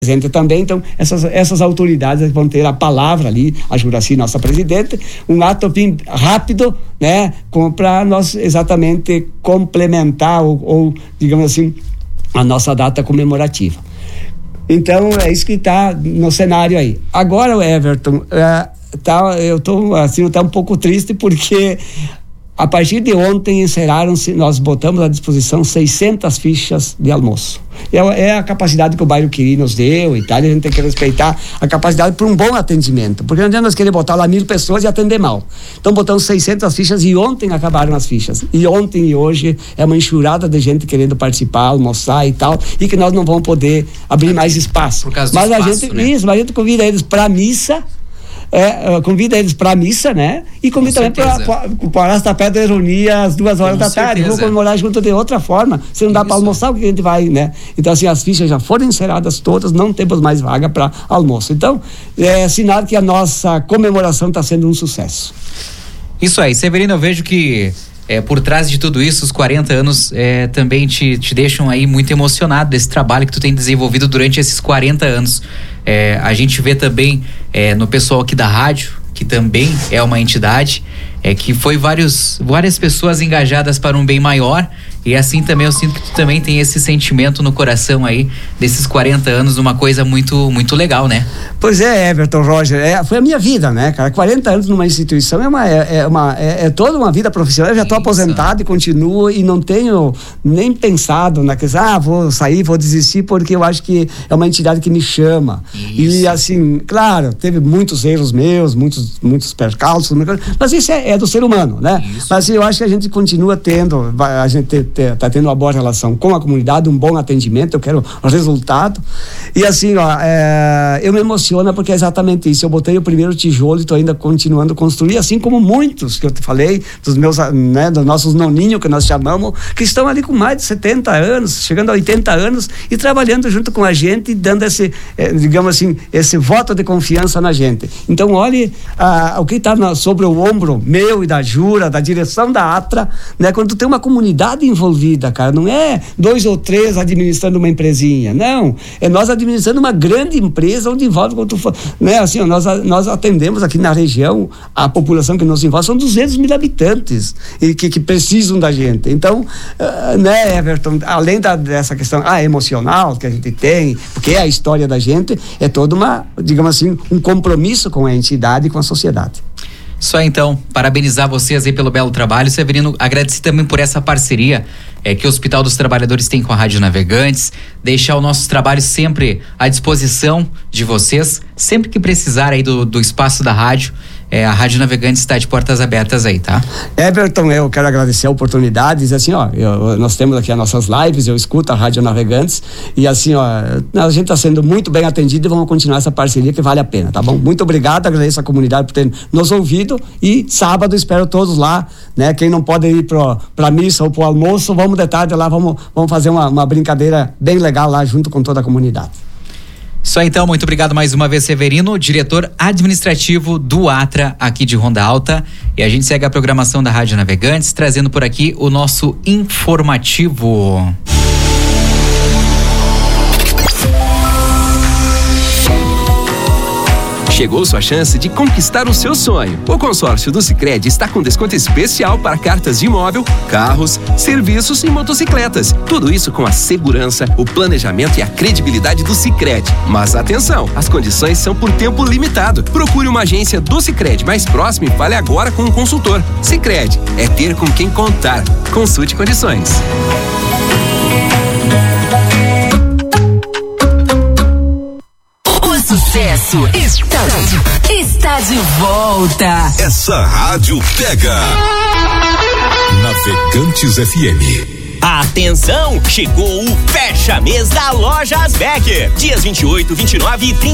presente também. Então essas autoridades vão ter a palavra ali, a Juraci, nossa presidente, um ato bem rápido, né, para nós exatamente complementar ou digamos assim, a nossa data comemorativa. Então é isso que está no cenário aí. Agora, o Everton, eu estou assim, até um pouco triste, porque a partir de ontem encerraram-se, nós botamos à disposição 600 fichas de almoço. É a capacidade que o bairro Quiri nos deu e tal, a gente tem que respeitar a capacidade para um bom atendimento, porque não adianta nós querer botar lá 1.000 pessoas e atender mal. Então botamos 600 fichas e ontem acabaram as fichas. E ontem e hoje é uma enxurrada de gente querendo participar, almoçar e tal, e que nós não vamos poder abrir mais espaço. Por causa do espaço, mas a gente convida eles para a missa. Convida eles para a missa, né? E convida também para o Arrastapé da Ironia às 2h da tarde. Vamos comemorar junto de outra forma. Se não dá para almoçar, o que a gente vai, né? Então, assim, as fichas já foram encerradas todas, não temos mais vaga para almoço. Então, é sinal que a nossa comemoração está sendo um sucesso. Isso aí, Severino, eu vejo que por trás de tudo isso, os 40 anos também te deixam aí muito emocionado desse trabalho que tu tem desenvolvido durante esses 40 anos. A gente vê também no pessoal aqui da rádio, que também é uma entidade, que foi várias pessoas engajadas para um bem maior, e assim também eu sinto que tu também tem esse sentimento no coração aí desses 40 anos, uma coisa muito, muito legal, né? Pois é, Everton, Roger, foi a minha vida, né, cara? 40 anos numa instituição é toda uma vida profissional. Eu já estou aposentado e continuo, e não tenho nem pensado na questão, vou sair, vou desistir, porque eu acho que é uma entidade que me chama. Isso. E assim, claro, teve muitos erros meus, muitos percalços, mas isso é do ser humano, né? Isso. Mas eu acho que a gente continua a gente tá tendo uma boa relação com a comunidade, um bom atendimento, eu quero o resultado. E assim, eu me emociono, porque é exatamente isso. Eu botei o primeiro tijolo e estou ainda continuando a construir, assim como muitos que eu te falei, dos meus, né, dos nossos noninhos, que nós chamamos, que estão ali com mais de 70 anos, chegando a 80 anos, e trabalhando junto com a gente, e dando esse, digamos assim, esse voto de confiança na gente. Então, olhe o que está sobre o ombro meu e da Jura, da direção da Atra, né? Quando tu tem uma comunidade envolvida, cara, não é 2 ou 3 administrando uma empresinha, não, é nós administrando uma grande empresa onde envolve, né? Assim, nós atendemos aqui na região, a população que nos envolve são 200 mil habitantes e que precisam da gente. Então, né, Everton, além dessa questão emocional que a gente tem, porque é a história da gente, é toda uma, digamos assim, um compromisso com a entidade e com a sociedade. Só então, parabenizar vocês aí pelo belo trabalho, Severino, agradecer também por essa parceria que o Hospital dos Trabalhadores tem com a Rádio Navegantes, deixar o nosso trabalho sempre à disposição de vocês, sempre que precisar aí do espaço da rádio, a Rádio Navegantes está de portas abertas aí, tá? Everton, eu quero agradecer a oportunidade, dizer assim, nós temos aqui as nossas lives, eu escuto a Rádio Navegantes, e assim, a gente está sendo muito bem atendido, e vamos continuar essa parceria que vale a pena, tá bom? Muito obrigado, agradeço a comunidade por ter nos ouvido, e sábado espero todos lá, né? Quem não pode ir pra missa ou pro almoço, vamos de tarde lá, vamos fazer uma brincadeira bem legal lá junto com toda a comunidade. Só então, muito obrigado mais uma vez, Severino, diretor administrativo do Atra aqui de Ronda Alta, e a gente segue a programação da Rádio Navegantes, trazendo por aqui o nosso informativo. Chegou sua chance de conquistar o seu sonho. O consórcio do Sicredi está com desconto especial para cartas de imóvel, carros, serviços e motocicletas. Tudo isso com a segurança, o planejamento e a credibilidade do Sicredi. Mas atenção, as condições são por tempo limitado. Procure uma agência do Sicredi mais próxima e fale agora com um consultor. Sicredi é ter com quem contar. Consulte condições. Sucesso está de volta. Essa rádio pega. Navegantes FM. Atenção, chegou o Fecha Mês da Lojas Becker. Dias 28, 29 e 30